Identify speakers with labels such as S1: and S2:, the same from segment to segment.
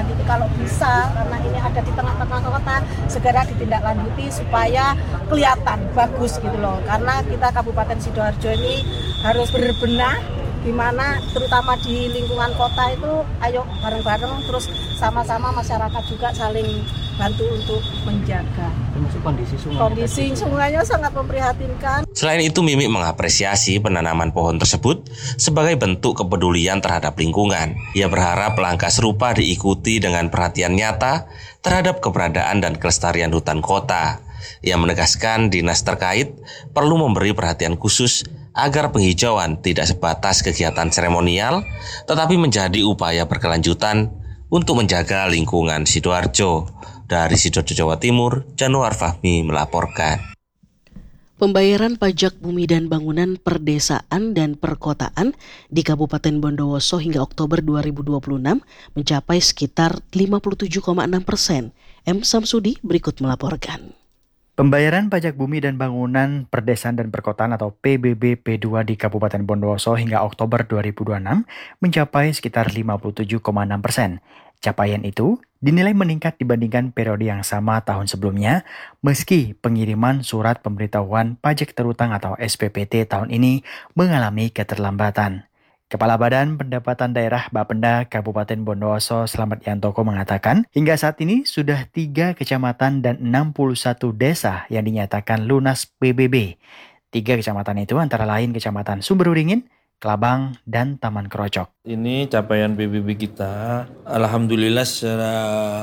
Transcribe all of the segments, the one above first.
S1: ditindaklanjuti kalau bisa, karena ini ada di tengah-tengah kota, segera ditindaklanjuti supaya kelihatan bagus gitu loh. Karena kita Kabupaten Sidoarjo ini harus berbenah, gimana terutama di lingkungan kota itu, ayo bareng-bareng terus sama-sama masyarakat juga saling bantu untuk menjaga.
S2: Termasuk
S1: Kondisi sungainya sangat memprihatinkan.
S3: Selain itu, Mimi mengapresiasi penanaman pohon tersebut sebagai bentuk kepedulian terhadap lingkungan. Ia berharap langkah serupa diikuti dengan perhatian nyata terhadap keberadaan dan kelestarian hutan kota. Ia menegaskan dinas terkait perlu memberi perhatian khusus agar penghijauan tidak sebatas kegiatan seremonial, tetapi menjadi upaya berkelanjutan untuk menjaga lingkungan Sidoarjo. Dari Sidoarjo, Jawa Timur, Januar Fahmi melaporkan.
S4: Pembayaran pajak bumi dan bangunan perdesaan dan perkotaan di Kabupaten Bondowoso hingga Oktober 2026 mencapai sekitar 57,6%. M. Samsudi berikut melaporkan.
S2: Pembayaran pajak bumi dan bangunan perdesaan dan perkotaan atau PBB P2 di Kabupaten Bondowoso hingga Oktober 2026 mencapai sekitar 57,6%. Capaian itu dinilai meningkat dibandingkan periode yang sama tahun sebelumnya, meski pengiriman surat pemberitahuan pajak terutang atau SPPT tahun ini mengalami keterlambatan. Kepala Badan Pendapatan Daerah Bapenda Kabupaten Bondowoso Slamet Yantoko mengatakan, hingga saat ini sudah 3 kecamatan dan 61 desa yang dinyatakan lunas PBB. 3 kecamatan itu antara lain Kecamatan Sumberuringin, Kelabang, dan Taman Kerocok.
S5: Ini capaian PBB kita, alhamdulillah secara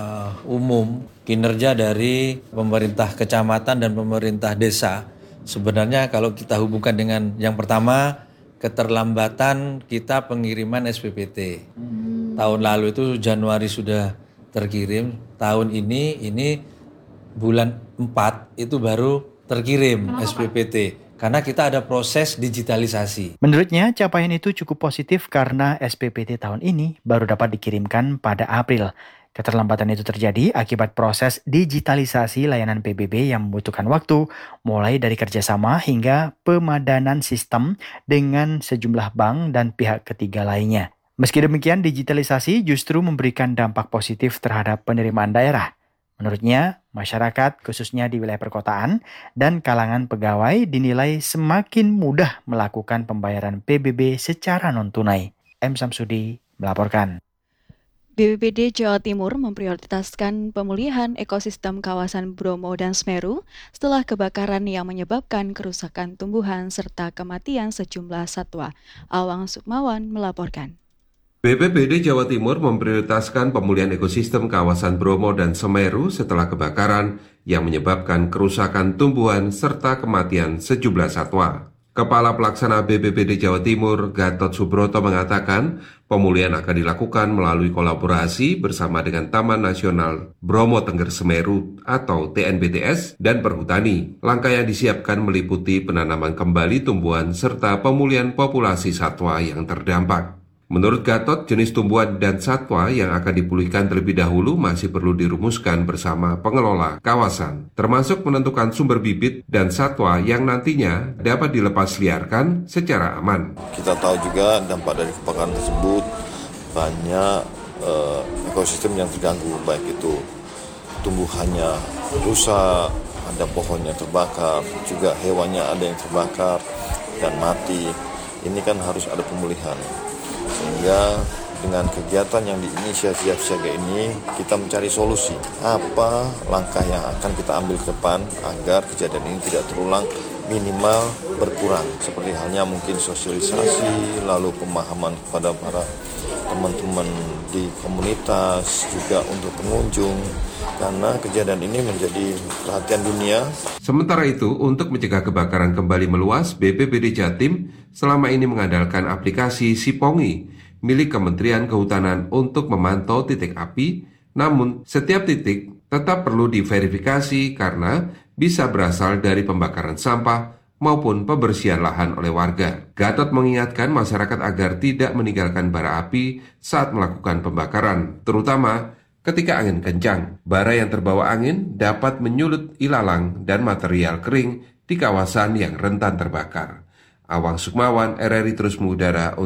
S5: umum kinerja dari pemerintah kecamatan dan pemerintah desa. Sebenarnya kalau kita hubungkan dengan yang pertama, keterlambatan kita pengiriman SPPT. Tahun lalu itu Januari sudah terkirim, tahun ini bulan 4 itu baru terkirim SPPT. Karena kita ada proses digitalisasi.
S2: Menurutnya, capaian itu cukup positif karena SPPT tahun ini baru dapat dikirimkan pada April. Keterlambatan itu terjadi akibat proses digitalisasi layanan PBB yang membutuhkan waktu, mulai dari kerjasama hingga pemadanan sistem dengan sejumlah bank dan pihak ketiga lainnya. Meski demikian, digitalisasi justru memberikan dampak positif terhadap penerimaan daerah. Menurutnya, masyarakat khususnya di wilayah perkotaan dan kalangan pegawai dinilai semakin mudah melakukan pembayaran PBB secara non-tunai. M. Samsudi melaporkan.
S6: BPBD Jawa Timur memprioritaskan pemulihan ekosistem kawasan Bromo dan Semeru setelah kebakaran yang menyebabkan kerusakan tumbuhan serta kematian sejumlah satwa. Awang Sukmawan melaporkan.
S7: BPBD Jawa Timur memprioritaskan pemulihan ekosistem kawasan Bromo dan Semeru setelah kebakaran yang menyebabkan kerusakan tumbuhan serta kematian sejumlah satwa. Kepala Pelaksana BPBD Jawa Timur, Gatot Subroto mengatakan, pemulihan akan dilakukan melalui kolaborasi bersama dengan Taman Nasional Bromo Tengger Semeru atau TNBTS dan Perhutani. Langkah yang disiapkan meliputi penanaman kembali tumbuhan serta pemulihan populasi satwa yang terdampak. Menurut Gatot, jenis tumbuhan dan satwa yang akan dipulihkan terlebih dahulu masih perlu dirumuskan bersama pengelola kawasan, termasuk menentukan sumber bibit dan satwa yang nantinya dapat dilepas liarkan secara aman.
S8: Kita tahu juga dampak dari kebakaran tersebut banyak ekosistem yang terganggu, baik itu tumbuhannya rusak, ada pohonnya terbakar, juga hewannya ada yang terbakar dan mati. Ini kan harus ada pemulihan. Sehingga dengan kegiatan yang diinisiasi siaga ini, kita mencari solusi. Apa langkah yang akan kita ambil ke depan agar kejadian ini tidak terulang, minimal berkurang. Seperti halnya mungkin sosialisasi, lalu pemahaman kepada para teman-teman di komunitas, juga untuk pengunjung. Karena kejadian ini menjadi perhatian dunia.
S7: Sementara itu, untuk mencegah kebakaran kembali meluas, BPBD Jatim selama ini mengandalkan aplikasi Sipongi milik Kementerian Kehutanan untuk memantau titik api, namun setiap titik tetap perlu diverifikasi karena bisa berasal dari pembakaran sampah maupun pembersihan lahan oleh warga. Gatot mengingatkan masyarakat agar tidak meninggalkan bara api saat melakukan pembakaran, terutama ketika angin kencang. Bara yang terbawa angin dapat menyulut ilalang dan material kering di kawasan yang rentan terbakar. Awang Sukmawan, RRI terus mengudara